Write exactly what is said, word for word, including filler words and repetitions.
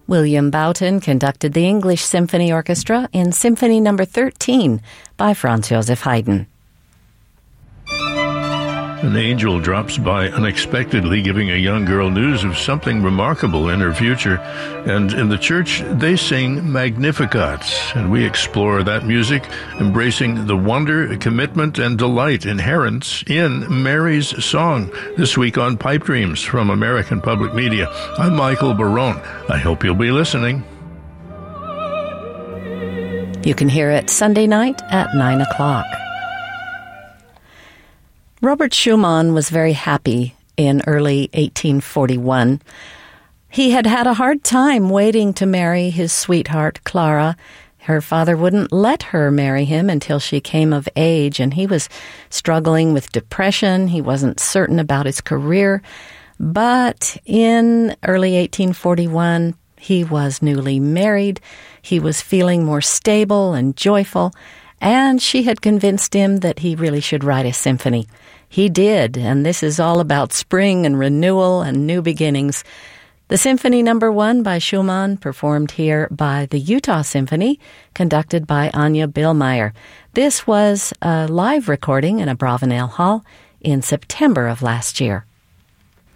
William Boughton conducted the English Symphony Orchestra in Symphony Number thirteen by Franz Joseph Haydn. An angel drops by unexpectedly, giving a young girl news of something remarkable in her future. And in the church, they sing Magnificat, and we explore that music, embracing the wonder, commitment, and delight inherent in Mary's song. This week on Pipe Dreams from American Public Media, I'm Michael Barone. I hope you'll be listening. You can hear it Sunday night at nine o'clock. Robert Schumann was very happy in early eighteen forty-one. He had had a hard time waiting to marry his sweetheart, Clara. Her father wouldn't let her marry him until she came of age, and he was struggling with depression. He wasn't certain about his career. But in early eighteen forty-one, he was newly married. He was feeling more stable and joyful, and she had convinced him that he really should write a symphony. He did, and this is all about spring and renewal and new beginnings. The Symphony Number One by Schumann, performed here by the Utah Symphony, conducted by Anya Billmeyer. This was a live recording in Abravanel Hall in September of last year.